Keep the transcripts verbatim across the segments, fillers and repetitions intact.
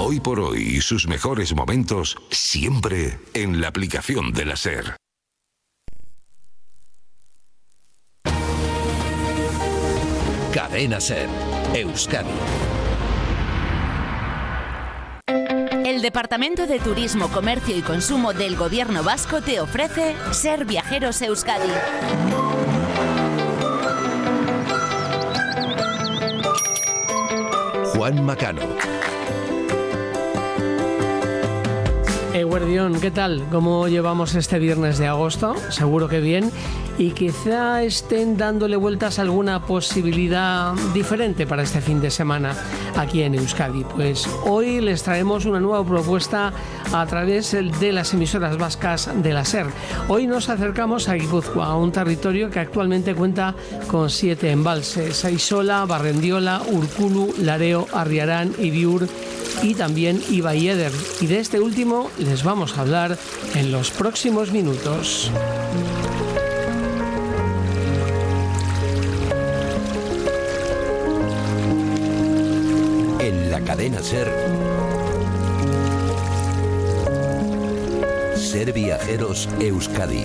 Hoy por hoy y sus mejores momentos siempre en la aplicación de la SER. Cadena SER, Euskadi. El Departamento de Turismo, Comercio y Consumo del Gobierno Vasco te ofrece SER Viajeros Euskadi. Juan Macano. Eguerdión, ¿qué tal? ¿Cómo llevamos este viernes de agosto? Seguro que bien. Y quizá estén dándole vueltas a alguna posibilidad diferente para este fin de semana aquí en Euskadi. Pues hoy les traemos una nueva propuesta a través de las emisoras vascas de la SER. Hoy nos acercamos a Guipúzcoa, a un territorio que actualmente cuenta con siete embalses: Aisola, Barrendiola, Urkulu, Lareo, Arriarán, Ibiur y también Ibaieder. Y de este último les vamos a hablar en los próximos minutos. En la cadena SER, SER Viajeros Euskadi.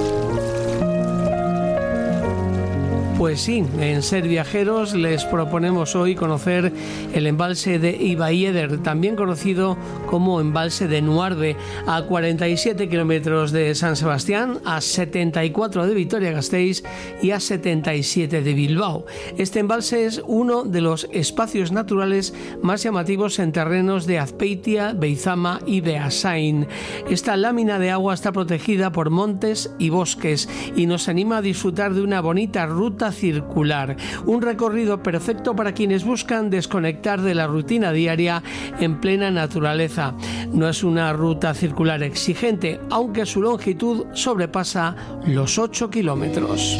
Pues sí, en SER Viajeros les proponemos hoy conocer el embalse de Ibaieder, también conocido como embalse de Nuarbe, a cuarenta y siete kilómetros de San Sebastián, a setenta y cuatro de Vitoria-Gasteiz y a setenta y siete de Bilbao. Este embalse es uno de los espacios naturales más llamativos en terrenos de Azpeitia, Beizama y Beasain. Esta lámina de agua está protegida por montes y bosques y nos anima a disfrutar de una bonita ruta circular, un recorrido perfecto para quienes buscan desconectar de la rutina diaria en plena naturaleza. No es una ruta circular exigente, aunque su longitud sobrepasa los ocho kilómetros.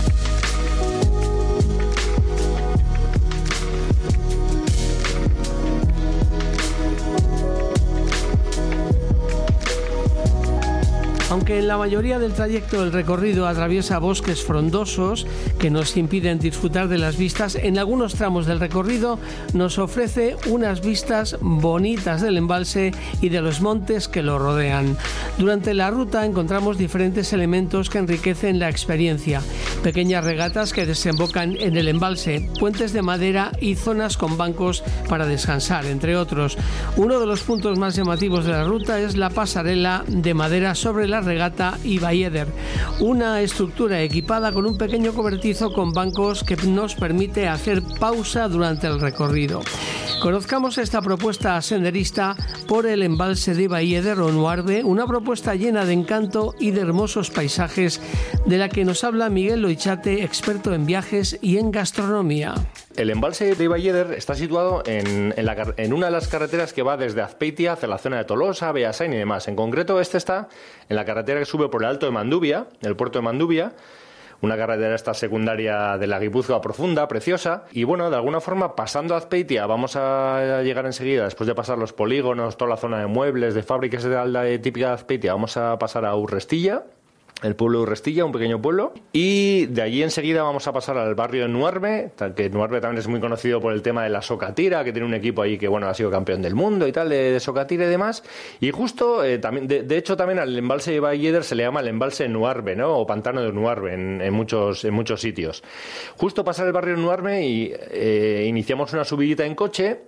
Aunque en la mayoría del trayecto el recorrido atraviesa bosques frondosos que nos impiden disfrutar de las vistas, en algunos tramos del recorrido nos ofrece unas vistas bonitas del embalse y de los montes que lo rodean. Durante la ruta encontramos diferentes elementos que enriquecen la experiencia: pequeñas regatas que desembocan en el embalse, puentes de madera y zonas con bancos para descansar, entre otros. Uno de los puntos más llamativos de la ruta es la pasarela de madera sobre la regata Ibaieder, una estructura equipada con un pequeño cobertizo con bancos que nos permite hacer pausa durante el recorrido. Conozcamos esta propuesta senderista por el embalse de Ibaieder o Nuarbe, una propuesta llena de encanto y de hermosos paisajes, de la que nos habla Miguel Loichate, experto en viajes y en gastronomía. El embalse de Ibaieder está situado en, en, la, en una de las carreteras que va desde Azpeitia hacia la zona de Tolosa, Beasain y demás. En concreto, este está en la carretera que sube por el Alto de Mandubia, el puerto de Mandubia, una carretera esta secundaria de la Guipúzcoa profunda, preciosa. Y bueno, de alguna forma, pasando Azpeitia, vamos a llegar enseguida, después de pasar los polígonos, toda la zona de muebles, de fábricas de la típica de Azpeitia, vamos a pasar a Urrestilla, el pueblo de Urrestilla, un pequeño pueblo, y de allí enseguida vamos a pasar al barrio de Nuarbe, que Nuarbe también es muy conocido por el tema de la socatira, que tiene un equipo ahí que bueno ha sido campeón del mundo y tal, de, de socatira y demás, y justo, eh, también de, de hecho también al embalse de Ibaieder se le llama el embalse de Nuarbe, ¿no? O pantano de Nuarbe en, en, muchos, en muchos sitios. Justo pasar el barrio de Nuarbe y eh, iniciamos una subidita en coche.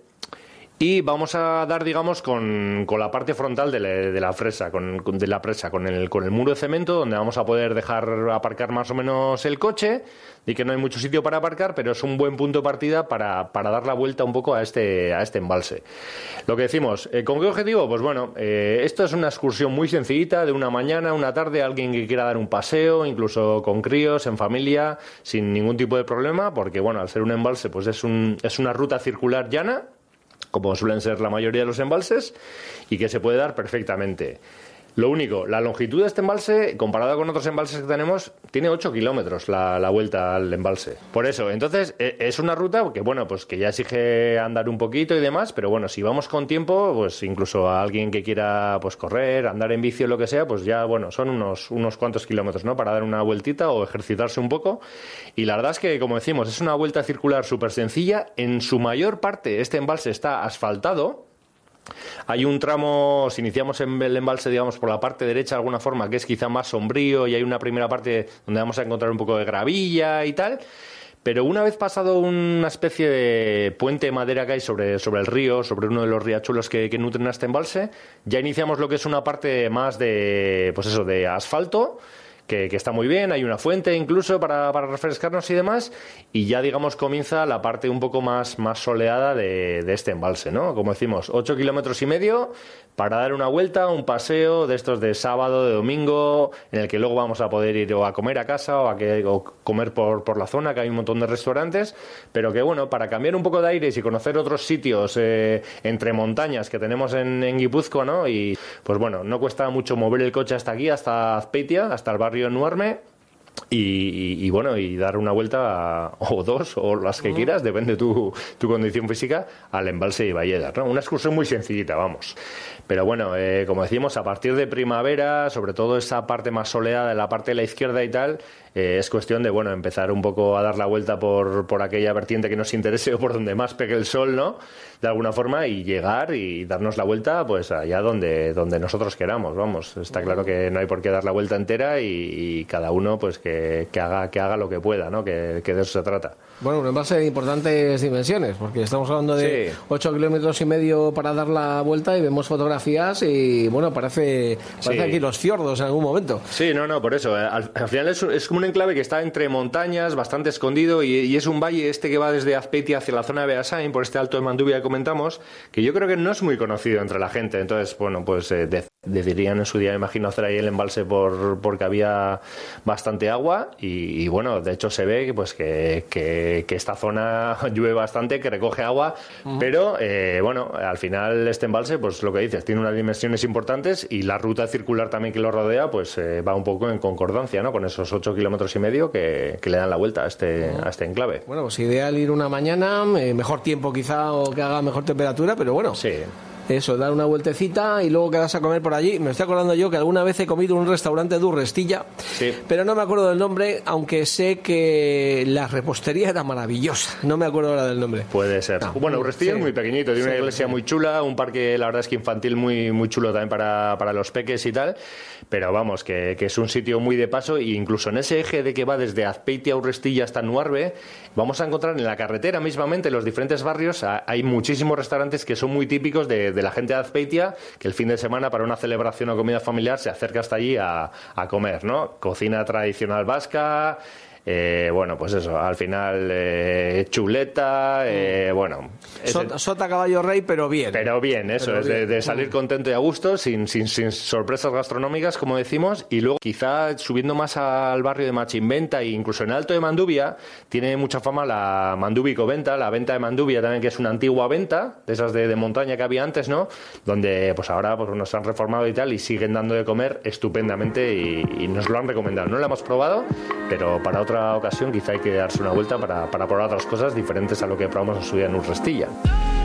Y vamos a dar, digamos, con, con la parte frontal de la, de la presa, con, con, de la presa, con el, con el muro de cemento, donde vamos a poder dejar aparcar más o menos el coche, y que no hay mucho sitio para aparcar, pero es un buen punto de partida para, para dar la vuelta un poco a este, a este embalse. Lo que decimos, eh, ¿con qué objetivo? Pues bueno, eh, esto es una excursión muy sencillita, de una mañana, una tarde, alguien que quiera dar un paseo, incluso con críos, en familia, sin ningún tipo de problema, porque bueno, al ser un embalse, pues es, un, es una ruta circular llana, como suelen ser la mayoría de los embalses, y que se puede dar perfectamente. Lo único, la longitud de este embalse, comparada con otros embalses que tenemos, tiene ocho kilómetros la, la vuelta al embalse. Por eso, entonces, es una ruta que, bueno, pues que ya exige andar un poquito y demás, pero bueno, si vamos con tiempo, pues incluso a alguien que quiera pues correr, andar en bici o lo que sea, pues ya, bueno, son unos, unos cuantos kilómetros, ¿no? Para dar una vueltita o ejercitarse un poco. Y la verdad es que, como decimos, es una vuelta circular súper sencilla. En su mayor parte, este embalse está asfaltado. Hay un tramo, si iniciamos en el embalse, digamos, por la parte derecha de alguna forma, que es quizá más sombrío, y hay una primera parte donde vamos a encontrar un poco de gravilla y tal. Pero una vez pasado una especie de puente de madera que hay sobre, sobre el río, sobre uno de los riachuelos que, que nutren a este embalse, ya iniciamos lo que es una parte más de, pues eso, de asfalto, Que, que está muy bien, hay una fuente incluso para, para refrescarnos y demás, y ya digamos comienza la parte un poco más, más soleada de, de este embalse, ¿no? Como decimos, ocho kilómetros y medio para dar una vuelta, un paseo de estos de sábado, de domingo, en el que luego vamos a poder ir o a comer a casa o a que, o comer por, por la zona, que hay un montón de restaurantes, pero que bueno, para cambiar un poco de aires y conocer otros sitios eh, entre montañas que tenemos en, en Guipúzcoa, ¿no? Y pues bueno, no cuesta mucho mover el coche hasta aquí, hasta Azpeitia, hasta el barrio Nuarme, y, y, y bueno, y dar una vuelta a, o dos, o las que quieras, depende de tu, tu condición física, al embalse de Valleda, ¿no? Una excursión muy sencillita, vamos. Pero bueno, eh, como decimos, a partir de primavera, sobre todo esa parte más soleada de la parte de la izquierda y tal, eh, es cuestión de, bueno, empezar un poco a dar la vuelta por, por aquella vertiente que nos interese o por donde más pegue el sol, ¿no? De alguna forma, y llegar y darnos la vuelta pues allá donde, donde nosotros queramos, vamos. Está claro que no hay por qué dar la vuelta entera y, y cada uno pues que, que, haga, que haga lo que pueda, ¿no? Que, que de eso se trata. Bueno, un embalse de importantes dimensiones, porque estamos hablando de sí. ocho kilómetros y medio para dar la vuelta y vemos fotografías y, bueno, parece, parece sí. aquí los fiordos en algún momento. Sí, no, no, por eso. Al, al final es, es como un enclave que está entre montañas, bastante escondido, y, y es un valle este que va desde Azpeitia hacia la zona de Beasain, por este alto de Manduvia que comentamos, que yo creo que no es muy conocido entre la gente. Entonces, bueno, pues eh, de, decidirían en su día, me imagino, hacer ahí el embalse por porque había bastante agua y, y bueno, de hecho se ve que, pues, que, que, que esta zona llueve bastante, que recoge agua, uh-huh. pero eh, bueno, al final este embalse, pues lo que dices, tiene unas dimensiones importantes y la ruta circular también que lo rodea, pues eh, va un poco en concordancia, ¿no? Con esos ocho kilómetros y medio que, que le dan la vuelta a este, uh-huh. a este enclave. Bueno, pues ideal ir una mañana, eh, mejor tiempo quizá o que haga mejor temperatura, pero bueno. Sí. Eso, dar una vueltecita y luego quedarse a comer por allí. Me estoy acordando yo que alguna vez he comido en un restaurante de Urrestilla, sí. pero no me acuerdo del nombre, aunque sé que la repostería era maravillosa. No me acuerdo ahora del nombre. Puede ser. No. Bueno, Urrestilla sí. es muy pequeñito, tiene sí, una iglesia sí. muy chula, un parque, la verdad es que infantil muy, muy chulo también para, para los peques y tal, pero vamos, que, que es un sitio muy de paso, e incluso en ese eje de que va desde Azpeitia, Urrestilla hasta Nuarbe, vamos a encontrar en la carretera mismamente, en los diferentes barrios, hay muchísimos restaurantes que son muy típicos de, de la gente de Azpeitia, que el fin de semana para una celebración o comida familiar se acerca hasta allí a, a comer, ¿no? Cocina tradicional vasca, eh, bueno, pues eso, al final eh, chuleta, eh, bueno... Sota, sota, caballo, rey, pero bien. Pero bien, eso, pero es bien. De, de salir contento y a gusto, sin, sin, sin sorpresas gastronómicas, como decimos, y luego quizá subiendo más al barrio de Machimventa e incluso en Alto de Manduvia, tiene mucha fama la Mandubico Venta, la venta de Manduvia también, que es una antigua venta, de esas de, de montaña que había antes, ¿no? Donde pues ahora pues nos han reformado y tal, y siguen dando de comer estupendamente y, y nos lo han recomendado. No lo hemos probado, pero para otra ocasión quizá hay que darse una vuelta para, para probar otras cosas diferentes a lo que probamos en su día en Urrestilla.